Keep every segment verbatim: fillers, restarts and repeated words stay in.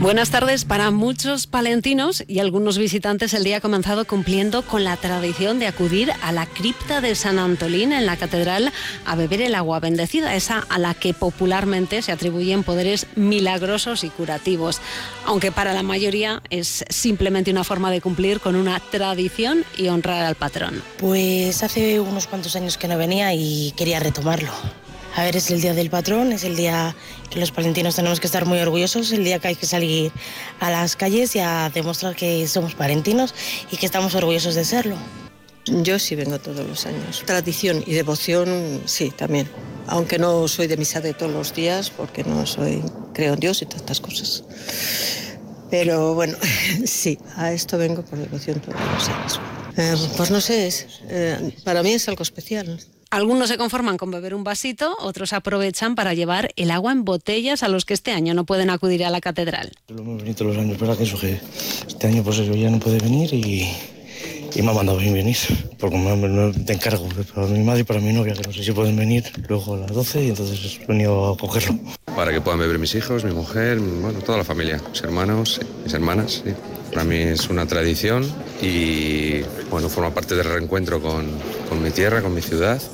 Buenas tardes. Para muchos palentinos y algunos visitantes, el día ha comenzado cumpliendo con la tradición de acudir a la cripta de San Antolín en la catedral a beber el agua bendecida, esa a la que popularmente se atribuyen poderes milagrosos y curativos, aunque para la mayoría es simplemente una forma de cumplir con una tradición y honrar al patrón. Pues hace unos cuantos años que no venía y quería retomarlo. A ver, es el día del patrón, es el día que los palentinos tenemos que estar muy orgullosos, el día que hay que salir a las calles y a demostrar que somos palentinos y que estamos orgullosos de serlo. Yo sí vengo todos los años. Tradición y devoción, sí, también. Aunque no soy de misa de todos los días, porque no soy, creo en Dios y todas estas cosas. Pero bueno, sí, a esto vengo por devoción todos los años. Eh, pues no sé, es, eh, para mí es algo especial. Algunos se conforman con beber un vasito, otros aprovechan para llevar el agua en botellas a los que este año no pueden acudir a la catedral. Lo hemos venido los años, pero que eso que este año pues yo ya no puede venir y, y me ha mandado bien venir, porque me, me, te encargo para mi madre y para mi novia, que no sé si pueden venir luego a las doce y entonces he venido a cogerlo. Para que puedan beber mis hijos, mi mujer, bueno, toda la familia, mis hermanos, sí, mis hermanas, sí. Para mí es una tradición y bueno, forma parte del reencuentro con, con mi tierra, con mi ciudad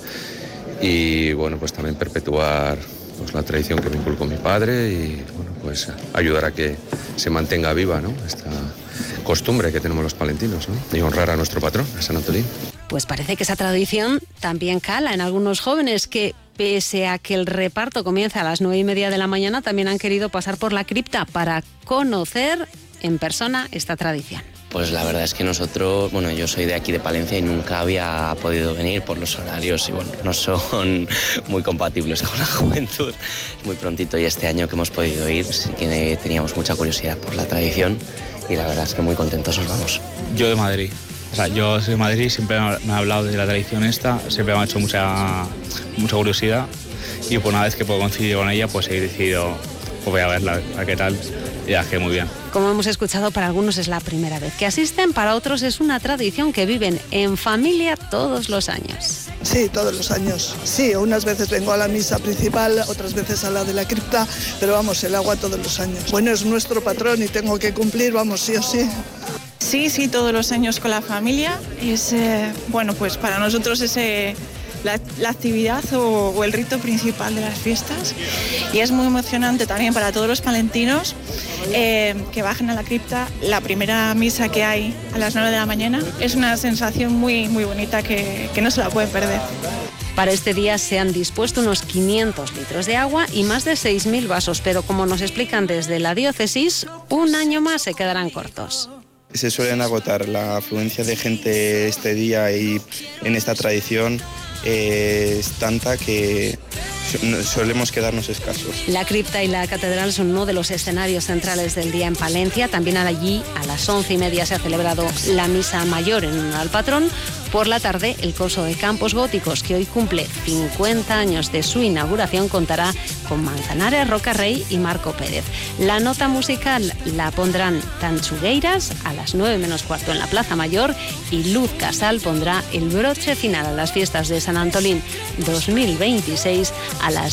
y bueno, pues también perpetuar pues, la tradición que me inculcó mi padre y bueno, pues ayudar a que se mantenga viva, ¿no?, esta costumbre que tenemos los palentinos, ¿no?, y honrar a nuestro patrón, a San Antolín. Pues parece que esa tradición también cala en algunos jóvenes que, pese a que el reparto comienza a las nueve y media de la mañana, también han querido pasar por la cripta para conocer en persona esta tradición. Pues la verdad es que nosotros, bueno, yo soy de aquí de Palencia y nunca había podido venir por los horarios y bueno, no son muy compatibles con la juventud. Muy prontito y este año que hemos podido ir, sí que teníamos mucha curiosidad por la tradición y la verdad es que muy contentos nos vamos. Yo de Madrid, o sea, yo soy de Madrid, siempre me ha hablado de la tradición esta, siempre me ha hecho mucha, mucha curiosidad y pues una vez que puedo coincidir con ella, pues he decidido, pues voy a verla, a qué tal. Ya, que muy bien. Como hemos escuchado, para algunos es la primera vez que asisten, para otros es una tradición que viven en familia todos los años. Sí, todos los años. Sí, unas veces vengo a la misa principal, otras veces a la de la cripta, pero vamos, el agua todos los años. Bueno, es nuestro patrón y tengo que cumplir, vamos, sí o sí. Sí, sí, todos los años con la familia. Es, eh, bueno, pues para nosotros es eh, la, la actividad o, o el rito principal de las fiestas. Y es muy emocionante también para todos los palentinos eh, que bajen a la cripta. La primera misa que hay a las nueve de la mañana es una sensación muy, muy bonita que, que no se la pueden perder. Para este día se han dispuesto unos quinientos litros de agua y más de seis mil vasos, pero como nos explican desde la diócesis, un año más se quedarán cortos. Se suelen agotar, la afluencia de gente este día y en esta tradición eh, es tanta que solemos quedarnos escasos. La cripta y la catedral son uno de los escenarios centrales del día en Palencia. También allí a las once y media se ha celebrado la misa mayor en honor al patrón. Por la tarde, el Coso de Campos Góticos, que hoy cumple cincuenta años de su inauguración, contará con Manzanares, Roca Rey y Marco Pérez. La nota musical la pondrán Tanchugueiras a las nueve menos cuarto en la Plaza Mayor y Luz Casal pondrá el broche final a las fiestas de San Antolín dos mil veintiséis a las